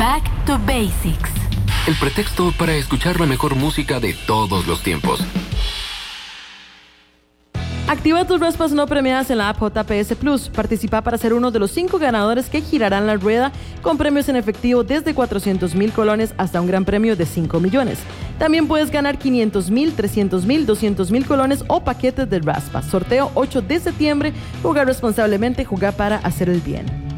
Back to Basics. El pretexto para escuchar la mejor música de todos los tiempos. Activa tus raspas no premiadas en la app JPS Plus. Participa para ser uno de los 5 ganadores que girarán la rueda con premios en efectivo desde 400,000 colones hasta un gran premio de 5 millones. También puedes ganar 500,000, 300,000, 200,000 colones o paquetes de raspas. Sorteo 8 de septiembre. Jugar responsablemente, jugar para hacer el bien.